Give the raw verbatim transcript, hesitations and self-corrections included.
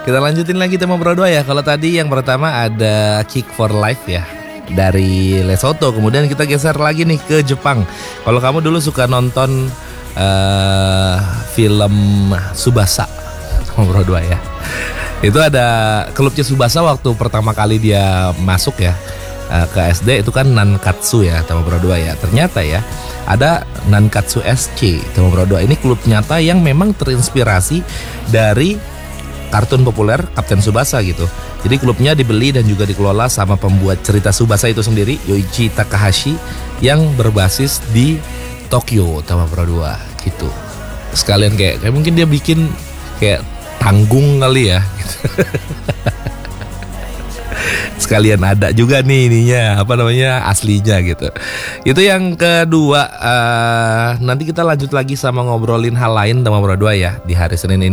Kita lanjutin lagi tema berdua ya. Kalau tadi yang pertama ada Kick for Life ya, dari Lesotho. Kemudian kita geser lagi nih ke Jepang. Kalau kamu dulu suka nonton uh, film Tsubasa tema berdua ya, itu ada klubnya Tsubasa waktu pertama kali dia masuk ya ke S D, itu kan Nankatsu ya tema berdua ya. Ternyata ya ada Nankatsu S C tema berdua. Ini klub nyata yang memang terinspirasi dari kartun populer Kapten Tsubasa gitu. Jadi klubnya dibeli dan juga dikelola sama pembuat cerita Tsubasa itu sendiri, Yoichi Takahashi, yang berbasis di Tokyo tema berdua gitu. Sekalian kayak, kayak mungkin dia bikin kayak tanggung kali ya gitu. Sekalian ada juga nih ininya, apa namanya, aslinya gitu. Itu yang kedua. uh, Nanti kita lanjut lagi sama ngobrolin hal lain tema berdua ya di hari Senin ini.